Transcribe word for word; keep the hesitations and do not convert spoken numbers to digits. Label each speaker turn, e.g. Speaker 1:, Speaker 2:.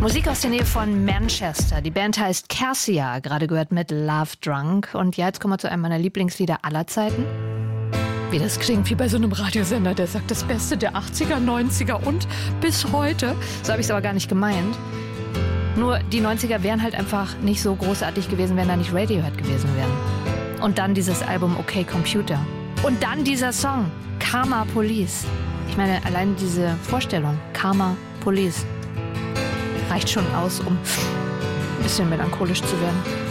Speaker 1: Musik aus der Nähe von Manchester. Die Band heißt Cassia, gerade gehört mit Love Drunk. Und ja, jetzt kommen wir zu einem meiner Lieblingslieder aller Zeiten. Wie das klingt, wie bei so einem Radiosender, der sagt das Beste der achtziger, neunziger und bis heute. So habe ich es aber gar nicht gemeint. Nur die neunziger wären halt einfach nicht so großartig gewesen, wenn da nicht Radiohead gewesen wären. Und dann dieses Album Okay Computer. Und dann dieser Song, Karma Police. Ich meine, allein diese Vorstellung, Karma Police, reicht schon aus, um ein bisschen melancholisch zu werden.